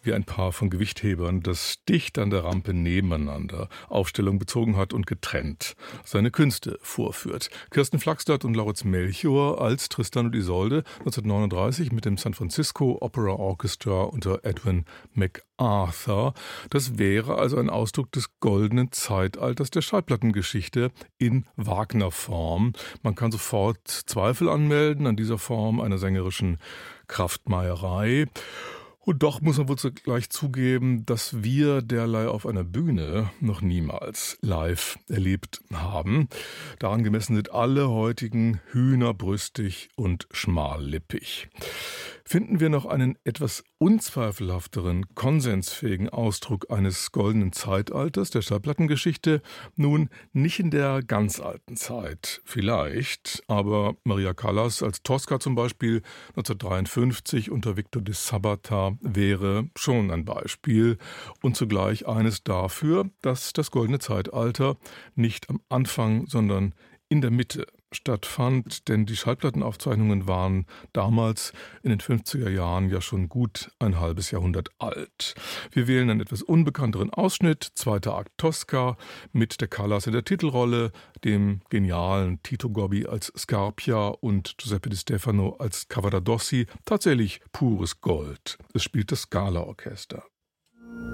wie ein Paar von Gewichthebern, das dicht an der Rampe nebeneinander Aufstellung bezogen hat und getrennt seine Künste vorführt. Kirsten Flachstadt und Lauritz Melchior als Tristan und Isolde 1939 mit dem San Francisco Opera Orchestra unter Edwin MacArthur. Das wäre also ein Ausdruck des goldenen Zeitalters der Schallplattengeschichte in Wagner-Form. Man kann sofort Zweifel anmelden an dieser Form einer sängerischen Kraftmeierei. Und doch muss man wohl zugleich zugeben, dass wir derlei auf einer Bühne noch niemals live erlebt haben. Daran gemessen sind alle heutigen Hühner brüstig und schmallippig. Finden wir noch einen etwas unzweifelhafteren, konsensfähigen Ausdruck eines goldenen Zeitalters der Schallplattengeschichte? Nun, nicht in der ganz alten Zeit, vielleicht, aber Maria Callas als Tosca zum Beispiel 1953 unter Victor de Sabata wäre schon ein Beispiel und zugleich eines dafür, dass das goldene Zeitalter nicht am Anfang, sondern in der Mitte stattfand, denn die Schallplattenaufzeichnungen waren damals in den 50er Jahren ja schon gut ein halbes Jahrhundert alt. Wir wählen einen etwas unbekannteren Ausschnitt, zweiter Akt Tosca, mit der Callas in der Titelrolle, dem genialen Tito Gobbi als Scarpia und Giuseppe Di Stefano als Cavaradossi, tatsächlich pures Gold. Es spielt das Scala-Orchester.